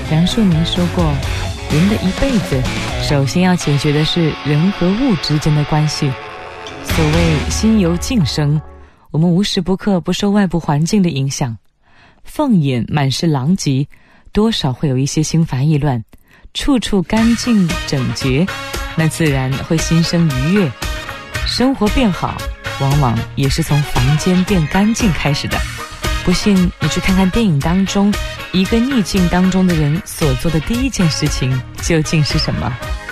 梁漱溟说过，人的一辈子首先要解决的是人和物之间的关系。所谓心由境生，我们无时不刻不受外部环境的影响。放眼满是狼藉，多少会有一些心烦意乱，处处干净整洁，那自然会心生愉悦。生活变好，往往也是从房间变干净开始的。不信你去看看电影当中，一个逆境当中的人所做的第一件事情究竟是什么？